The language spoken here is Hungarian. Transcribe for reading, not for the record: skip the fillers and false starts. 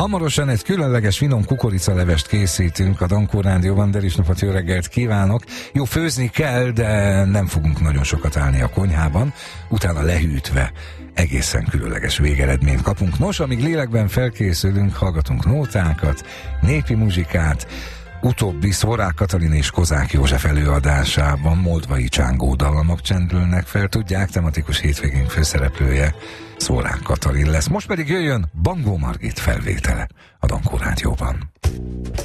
Hamarosan egy különleges finom kukoricalevest készítünk a Dankó Rádióban, de is napot, jó reggelt kívánok. Jó, főzni kell, de nem fogunk nagyon sokat állni a konyhában, utána lehűtve egészen különleges végeredményt kapunk. Nos, amíg lélekben felkészülünk, hallgatunk nótákat, népi muzsikát, utóbbi Szvorák Katalin és Kozák József előadásában moldvai csángó dallamok csendülnek fel, tudják, tematikus hétvégénk főszereplője Szvorák Katalin lesz. Most pedig jöjjön Bangó Margit felvétele a Dankó Rádióban.